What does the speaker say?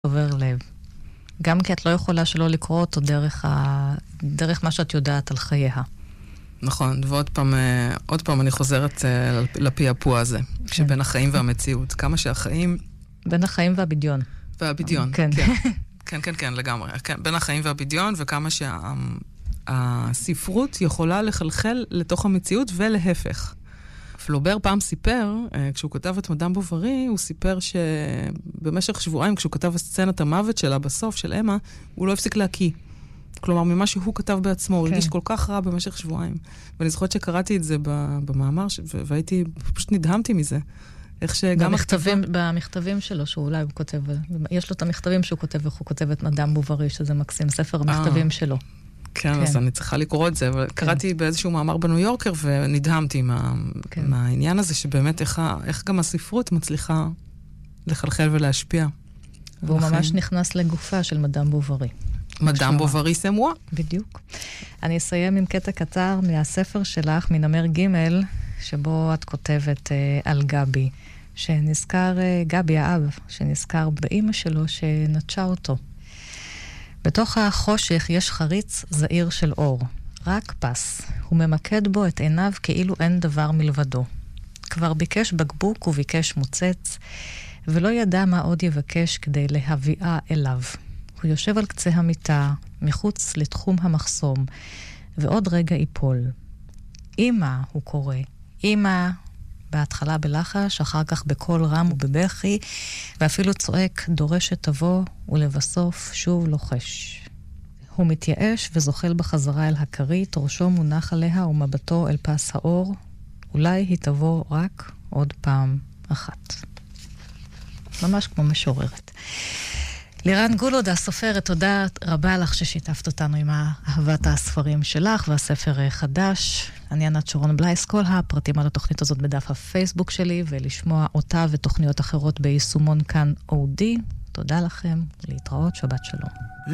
עובר לב. גם כי את לא יכולה שלא לקרוא אותו דרך מה שאת יודעת על חייה. נכון, ועוד פעם אני חוזרת לפייפוע הזה, שבין החיים והמציאות. כמה שהחיים... בין החיים והבדיון. והבדיון, כן. כן, לגמרי. בין החיים והבדיון, וכמה שהספרות יכולה לחלחל לתוך המציאות ולהפך. פלובר פעם סיפר, כשהוא כתב את מדאם בובארי, הוא סיפר שבמשך שבועיים, כשהוא כתב את סצנת המוות שלה בסוף, של אמה, הוא לא הפסיק להקיא. כלומר, ממה שהוא כתב בעצמו, הוא הרגיש כל כך רע במשך שבועיים. ואני זוכרת שקראתי את זה במאמר, והייתי, פשוט נדהמתי מזה. איך שגם... במכתבים שלו, שאולי הוא כותב, יש לו את המכתבים שהוא כותב, איך הוא כותב את מדאם בובארי, שזה מקסים, ספר המכתבים שלו. כן, אז אני צריכה לקרוא את זה, אבל קראתי באיזשהו מאמר בניו יורקר, ונדהמתי מהעניין הזה, שבאמת איך גם הספרות מצליחה לחלחל ולהשפיע. והוא ממש נכנס לגופה של מדאם בובארי. מדאם בובארי סמואה. בדיוק. אני אסיים עם קטע קצר מהספר שלך, מנמר ג', שבו את כותבת על גבי, שנזכר, גבי האב, שנזכר באמא שלו שנטשה אותו. בתוך החושך יש חריץ זעיר של אור, רק פס. הוא ממקד בו את עיניו כאילו אין דבר מלבדו. כבר ביקש בקבוק וביקש מוצץ, ולא ידע מה עוד יבקש כדי להביאה אליו. הוא יושב על קצה המיטה, מחוץ לתחום המחסום, ועוד רגע ייפול. אמא, הוא קורא. אמא, בהתחלה בלחש, אחר כך בקול רם ובבכי, ואפילו צועק, דורש שתבוא, ולבסוף שוב לוחש. הוא מתייאש וזוחל בחזרה אל הכרית, ראשו מונח עליה ומבטו אל פס האור. אולי היא תבוא רק עוד פעם אחת. ממש כמו משוררת. לירן גולוד, הסופרת, תודה רבה לך ששיתפת אותנו עם אהבת הספרים שלך והספר חדש. אני ענת שרון בלייס, כל הפרטים על התוכנית הזאת בדף הפייסבוק שלי, ולשמוע אותה ותוכניות אחרות ביישומון כאן אודי. תודה לכם, להתראות, שבת שלום.